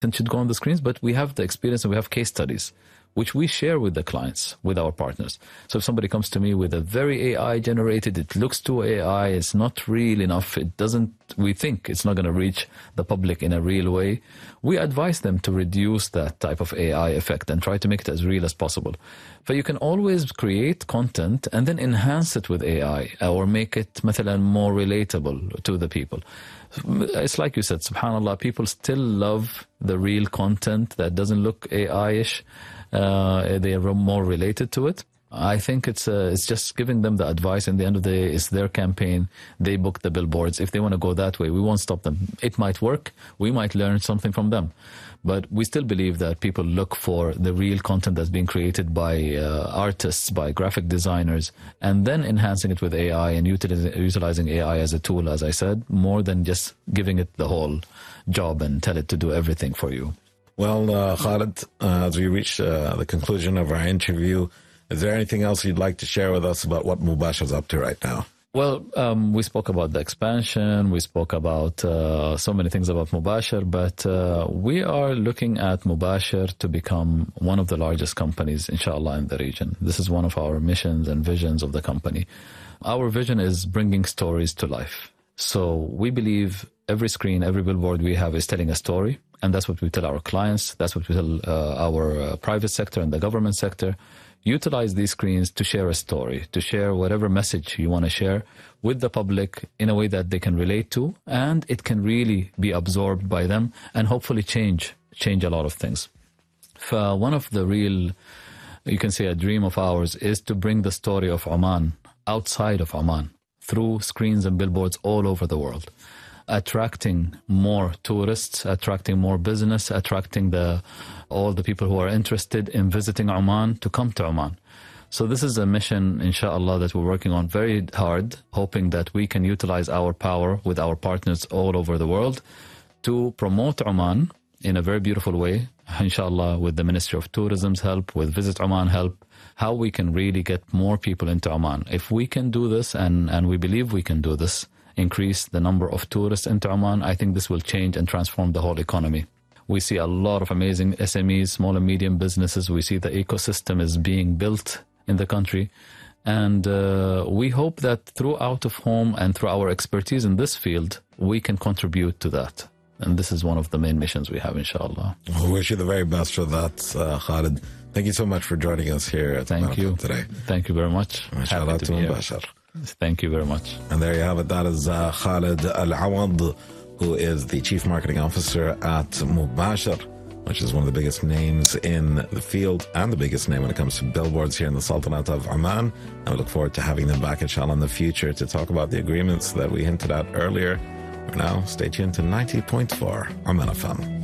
and should go on the screens, but we have the experience and we have case studies, which we share with the clients, with our partners. So if somebody comes to me with a very AI generated, it looks too AI, it's not real enough, we think it's not going to reach the public in a real way, we advise them to reduce that type of AI effect and try to make it as real as possible. But you can always create content and then enhance it with AI or make it مثلا more relatable to the people. It's like you said, subhanAllah, people still love the real content that doesn't look AI-ish. They are more related to it. I think it's just giving them the advice. In the end of the day, it's their campaign. They book the billboards. If they want to go that way, we won't stop them. It might work. We might learn something from them. But we still believe that people look for the real content that's being created by artists, by graphic designers, and then enhancing it with AI and utilizing AI as a tool, as I said, more than just giving it the whole job and tell it to do everything for you. Well, Khalid, as we reach the conclusion of our interview, is there anything else you'd like to share with us about what Mubasher is up to right now? Well, we spoke about the expansion. We spoke about so many things about Mubasher, but we are looking at Mubasher to become one of the largest companies, inshallah, in the region. This is one of our missions and visions of the company. Our vision is bringing stories to life. So we believe every screen, every billboard we have is telling a story, and that's what we tell our clients. That's what we tell our private sector and the government sector. Utilize these screens to share a story, to share whatever message you want to share with the public in a way that they can relate to, and it can really be absorbed by them and hopefully change a lot of things. One of the real, you can say a dream of ours, is to bring the story of Oman outside of Oman through screens and billboards all over the world, attracting more tourists, attracting more business, attracting all the people who are interested in visiting Oman to come to Oman. So this is a mission, inshallah, that we're working on very hard, hoping that we can utilize our power with our partners all over the world to promote Oman in a very beautiful way, inshallah, with the Ministry of Tourism's help, with Visit Oman help, how we can really get more people into Oman. If we can do this, and we believe we can do this, increase the number of tourists into Oman, I think this will change and transform the whole economy. We see a lot of amazing SMEs, small and medium businesses. We see the ecosystem is being built in the country. And we hope that through out of home and through our expertise in this field, we can contribute to that. And this is one of the main missions we have, inshallah. We wish you the very best for that, Khalid. Thank you so much for joining us here at Thank you today. Thank you very much. Happy to be Mubasher. Thank you very much. And there you have it. That is Khalid Al-Awad, who is the Chief Marketing Officer at Mubasher, which is one of the biggest names in the field and the biggest name when it comes to billboards here in the Sultanate of Oman. And we look forward to having them back, inshallah, in the future to talk about the agreements that we hinted at earlier. For now, stay tuned to 90.4 Oman FM.